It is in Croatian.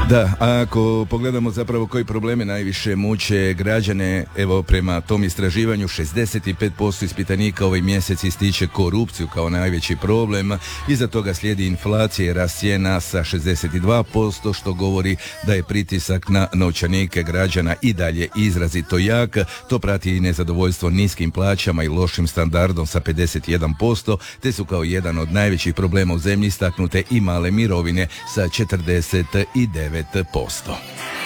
Da, a ako pogledamo zapravo koji problemi najviše muče građane, evo prema tom istraživanju 65% ispitanika ovaj mjesec ističe korupciju kao najveći problem, iza toga slijedi inflacija i rast cijena sa 62%, što govori da je pritisak na novčanike građana i dalje izrazito jak. To prati i nezadovoljstvo niskim plaćama i lošim standardom sa 51%, te su kao jedan od najvećih problema u zemlji istaknute i male mirovine sa 49%.